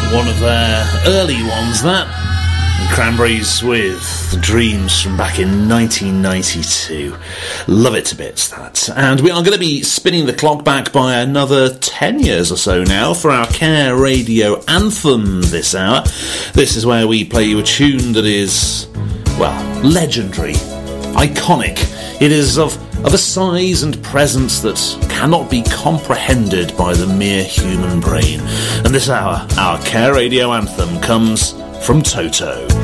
One of their early ones, that. And Cranberries with Dreams from back in 1992. Love it to bits, that. And we are going to be spinning the clock back by another 10 years or so now for our Care Radio Anthem this hour. This is where we play you a tune that is, well, legendary, iconic. It is of a size and presence that cannot be comprehended by the mere human brain. And this hour, our Care Radio Anthem comes from Toto.